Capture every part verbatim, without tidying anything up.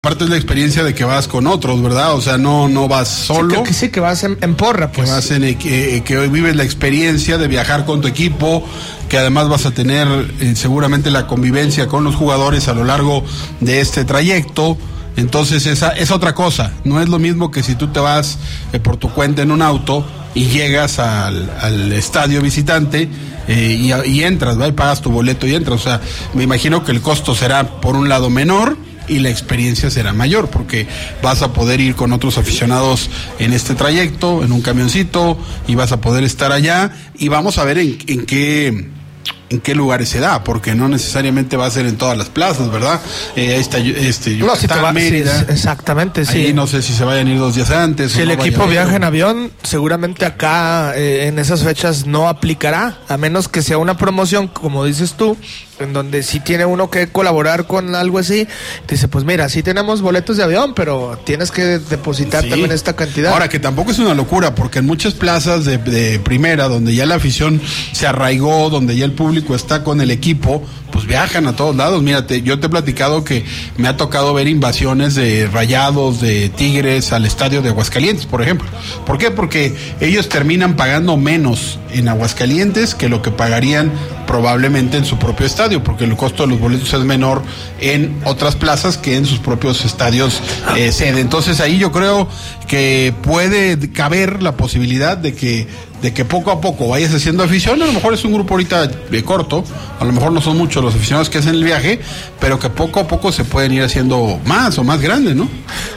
Aparte es la experiencia de que vas con otros, ¿verdad? O sea, no no vas solo. Sí, que, sí, que vas en, en porra, pues. Que vas en, que, que hoy vives la experiencia de viajar con tu equipo, que además vas a tener eh, seguramente la convivencia con los jugadores a lo largo de este trayecto. Entonces esa es otra cosa. No es lo mismo que si tú te vas eh, por tu cuenta en un auto y llegas al, al estadio visitante eh, y, y entras, ¿va? Y pagas tu boleto y entras. O sea, me imagino que el costo será por un lado menor y la experiencia será mayor, porque vas a poder ir con otros aficionados en este trayecto, en un camioncito, y vas a poder estar allá, y vamos a ver en, en qué en qué lugares se da, porque no necesariamente va a ser en todas las plazas, ¿verdad? Eh, ahí está este, no, si te va, Mérida, sí, exactamente, sí. Ahí no sé si se vayan a ir dos días antes. Si o el no equipo vaya viaja en avión, seguramente acá eh, en esas fechas no aplicará, a menos que sea una promoción, como dices tú, en donde sí tiene uno que colaborar con algo así. Dice, pues mira, sí tenemos boletos de avión, pero tienes que depositar sí. también esta cantidad. Ahora, que tampoco es una locura, porque en muchas plazas de, de primera, donde ya la afición se arraigó, donde ya el público está con el equipo, pues viajan a todos lados. Mírate, yo te he platicado que me ha tocado ver invasiones de Rayados, de Tigres al estadio de Aguascalientes, por ejemplo. ¿Por qué? Porque ellos terminan pagando menos en Aguascalientes que lo que pagarían probablemente en su propio estadio, porque el costo de los boletos es menor en otras plazas que en sus propios estadios eh, sede. Entonces ahí yo creo que puede caber la posibilidad de que de que poco a poco vayas haciendo afición. A lo mejor es un grupo ahorita de corto, a lo mejor no son muchos los aficionados que hacen el viaje, pero que poco a poco se pueden ir haciendo más o más grandes, ¿no?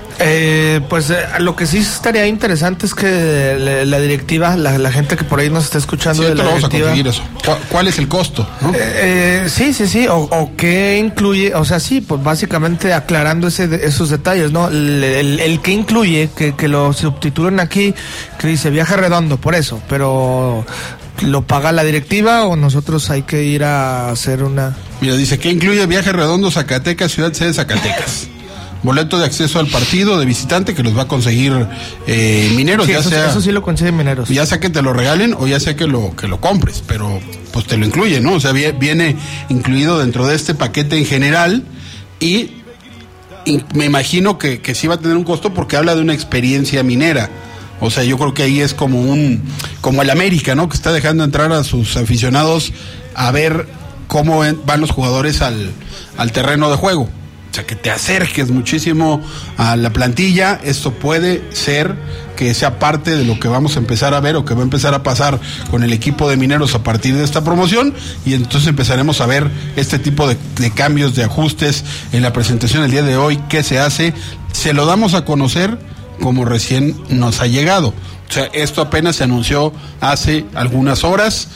Eh, pues eh, lo que sí estaría interesante es que la, la directiva, la, la gente que por ahí nos está escuchando, sí, de la vamos directiva, a conseguir eso. ¿Cuál, cuál es el costo? ¿No? Eh, eh, sí, sí, sí, o, o qué incluye, o sea, sí, pues básicamente aclarando ese, esos detalles, ¿no? El, el, el que incluye, que, que lo subtitulen aquí, que dice viaje redondo, por eso, pero ¿lo paga la directiva o nosotros hay que ir a hacer una...? Mira, dice que incluye viaje redondo Zacatecas, ciudad sede Zacatecas. Boleto de acceso al partido de visitante que los va a conseguir eh, Mineros, sí, ya eso, sea eso sí lo consigue Mineros. Ya sea que te lo regalen o ya sea que lo que lo compres, pero pues te lo incluye, ¿no? O sea, viene incluido dentro de este paquete en general y, y me imagino que, que sí va a tener un costo porque habla de una experiencia minera. O sea, yo creo que ahí es como un como el América, ¿no? Que está dejando entrar a sus aficionados a ver cómo van los jugadores al, al terreno de juego. O sea, que te acerques muchísimo a la plantilla. Esto puede ser que sea parte de lo que vamos a empezar a ver o que va a empezar a pasar con el equipo de Mineros a partir de esta promoción, y entonces empezaremos a ver este tipo de, de cambios, de ajustes en la presentación del día de hoy. ¿Qué se hace? Se lo damos a conocer como recién nos ha llegado. O sea, esto apenas se anunció hace algunas horas,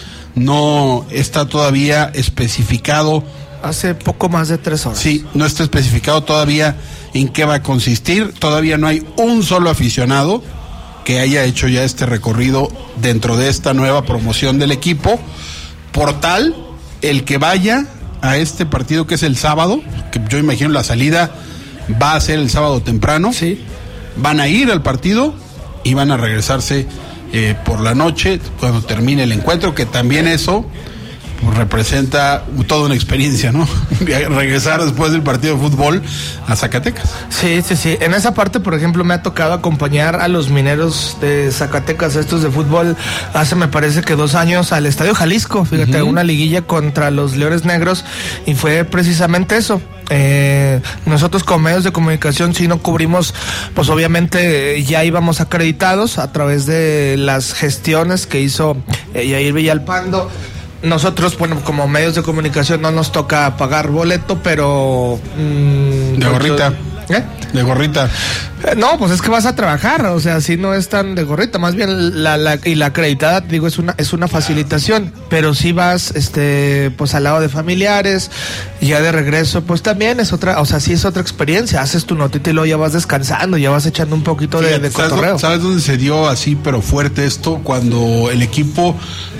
no está todavía especificado. Hace poco más de tres horas. Sí, no está especificado todavía en qué va a consistir. Todavía no hay un solo aficionado que haya hecho ya este recorrido dentro de esta nueva promoción del equipo. Por tal, el que vaya a este partido, que es el sábado, que yo imagino la salida va a ser el sábado temprano. Sí. Van a ir al partido y van a regresarse eh, por la noche cuando termine el encuentro, que también eso pues representa toda una experiencia, ¿no? Regresar después del partido de fútbol a Zacatecas. Sí, sí, sí. En esa parte, por ejemplo, me ha tocado acompañar a los Mineros de Zacatecas, estos de fútbol, hace me parece que dos años al Estadio Jalisco, fíjate, uh-huh. una liguilla contra los Leones Negros, y fue precisamente eso. Eh, nosotros como medios de comunicación sí no cubrimos, pues obviamente ya íbamos acreditados a través de las gestiones que hizo eh, Yair Villalpando. Nosotros, bueno, como medios de comunicación no nos toca pagar boleto, pero... Mmm, de gorrita. ¿Eh? De gorrita. Eh, no, pues es que vas a trabajar, o sea, si no es tan de gorrita, más bien la, la y la acreditada, digo, es una es una facilitación, pero si vas, este, pues al lado de familiares, ya de regreso, pues también es otra, o sea, sí es otra experiencia, haces tu notita y luego ya vas descansando, ya vas echando un poquito de, de cotorreo. ¿Sabes dónde se dio así, pero fuerte esto? Cuando el equipo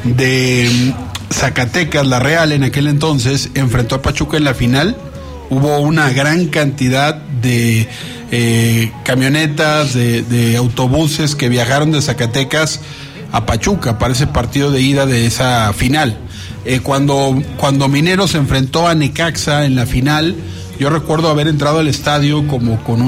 de Zacatecas, la Real en aquel entonces, enfrentó a Pachuca en la final. Hubo una gran cantidad de eh, camionetas, de, de autobuses que viajaron de Zacatecas a Pachuca para ese partido de ida de esa final. Eh, cuando, cuando Mineros se enfrentó a Necaxa en la final, Yo recuerdo haber entrado al estadio como con